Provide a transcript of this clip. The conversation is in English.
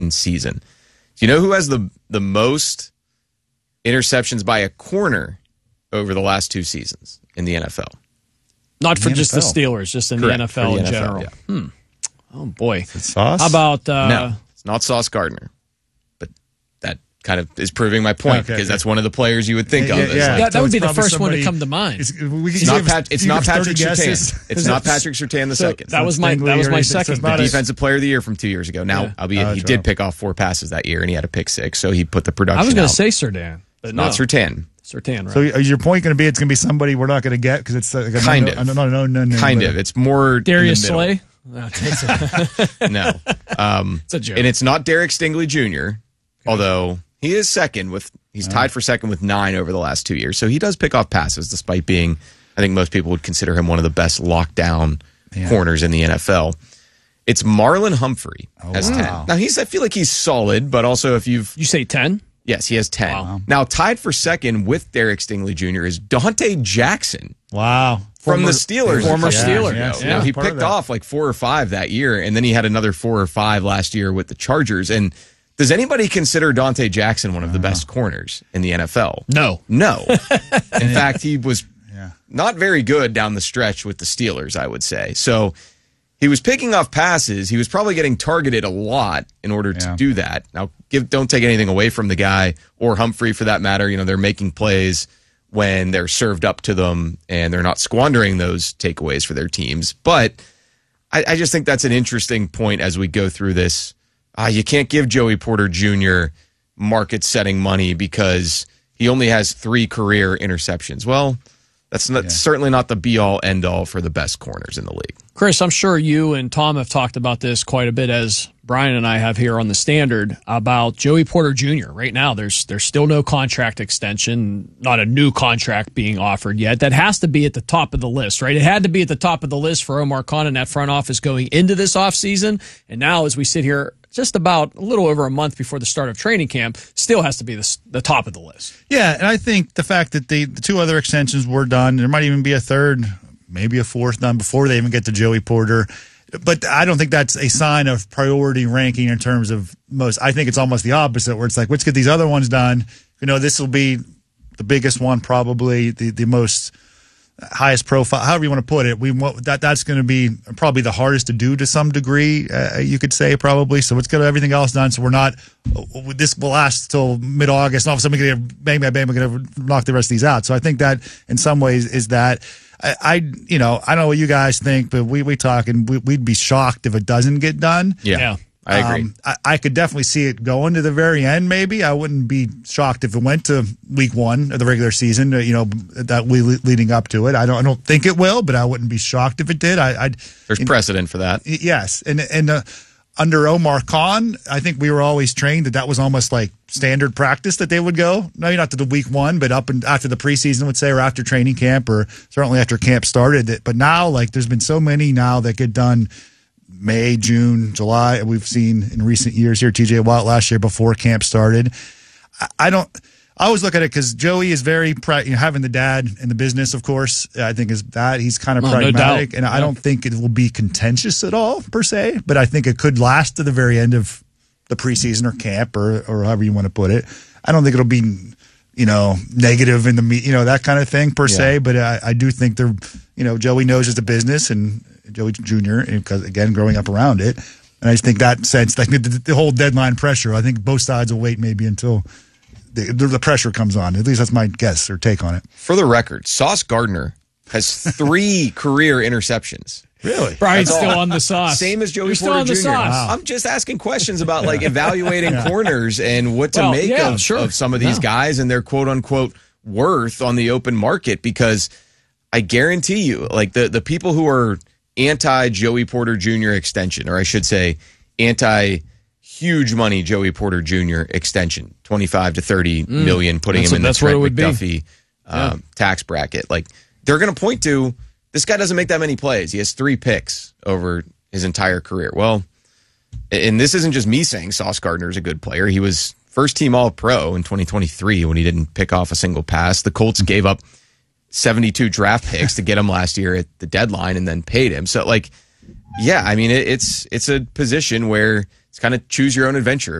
season. Do you know who has the most interceptions by a corner over the last 2 seasons in the NFL? Not for just the Steelers, just in Correct, the NFL in NFL, general. Yeah. Oh, boy. Is it Sauce? How about... No, it's not Sauce Gardner. But that kind of is proving my point, because that's one of the players you would think of. That would be the first one to come to mind. It's not Patrick Surtain. It's not Patrick Surtain the second. That was my second. The defensive player of the year from 2 years ago. Now, albeit he did pick off 4 passes that year, and he had a pick 6, so he put the production I was going to out. say Surtain, but Not Surtain. Surtain, right? So is your point going to be it's going to be somebody we're not going to get because it's like kind of. No. Kind of. It's more Darius in the middle. Slay? No. It's a joke. And it's not Derek Stingley Jr., although he is he's tied for second with 9 over the last 2 years. So he does pick off passes, despite being, I think most people would consider him one of the best lockdown corners in the NFL. It's Marlon Humphrey has 10. Now, I feel like he's solid, but also if You say 10? Yes, he has 10. Wow. Now, tied for second with Derek Stingley Jr. is Dante Jackson. Wow. From the Steelers. Former Steeler. Now, he picked off like 4 or 5 that year, and then he had another 4 or 5 last year with the Chargers. And does anybody consider Dante Jackson one of the best corners in the NFL? No. In fact, he was not very good down the stretch with the Steelers, I would say. So he was picking off passes. He was probably getting targeted a lot in order to do that. Now, don't take anything away from the guy or Humphrey for that matter. You know, they're making plays when they're served up to them and they're not squandering those takeaways for their teams. But I just think that's an interesting point as we go through this. You can't give Joey Porter Jr. market-setting money because he only has 3 career interceptions. Well, that's certainly not the be-all, end-all for the best corners in the league. Chris, I'm sure you and Tom have talked about this quite a bit, as Brian and I have here on the Standard, about Joey Porter Jr. Right now, there's still no contract extension, not a new contract being offered yet. That has to be at the top of the list, right? It had to be at the top of the list for Omar Khan and that front office going into this offseason. And now, as we sit here just about a little over a month before the start of training camp, still has to be the top of the list. Yeah, and I think the fact that the 2 other extensions were done, there might even be a third, maybe a 4th done before they even get to Joey Porter. But I don't think that's a sign of priority ranking in terms of most. I think it's almost the opposite, where it's like, let's get these other ones done. You know, this will be the biggest one, probably the most highest profile, however you want to put it. That's going to be probably the hardest to do to some degree, you could say, probably. So let's get everything else done. So we're not, this will last till mid-August, and all of a sudden we're going to bang, we're going to knock the rest of these out. So I think that in some ways is that. I don't know what you guys think, but we talk, and we'd be shocked if it doesn't get done. Yeah. I agree. I could definitely see it going to the very end, maybe. I wouldn't be shocked if it went to week 1 of the regular season, that leading up to it. I don't think it will, but I wouldn't be shocked if it did. There's precedent for that. Yes. And under Omar Khan, I think we were always trained that was almost like standard practice that they would go. Maybe not to the week 1, but up and after the preseason, would say, or after training camp, or certainly after camp started. But now, like, there's been so many now that get done May, June, July. We've seen in recent years here, TJ Watt last year before camp started. I always look at it because Joey is very, having the dad in the business, of course, I think is that he's kind of pragmatic, and I don't think it will be contentious at all per se, but I think it could last to the very end of the preseason or camp or however you want to put it. I don't think it'll be, negative in the that kind of thing per se, but I do think Joey knows it's a business, and Joey Jr., because again, growing up around it, and I just think that sense, like the whole deadline pressure, I think both sides will wait maybe until the pressure comes on. At least that's my guess or take on it. For the record, Sauce Gardner has 3 career interceptions. Really? Brian's still on the sauce. Same as Joey You're Porter Jr. Wow. I'm just asking questions about evaluating corners and what to make of some of these guys and their quote-unquote worth on the open market, because I guarantee you, like the people who are anti-Joey Porter Jr. extension, or I should say anti-huge money Joey Porter Jr. extension, 25 to 30 million, putting him in the Trent McDuffie tax bracket. Like, they're going to point to, this guy doesn't make that many plays. He has 3 picks over his entire career. Well, and this isn't just me saying Sauce Gardner is a good player. He was first-team All-Pro in 2023 when he didn't pick off a single pass. The Colts gave up 72 draft picks to get him last year at the deadline and then paid him. So, it's a position where it's kind of choose your own adventure.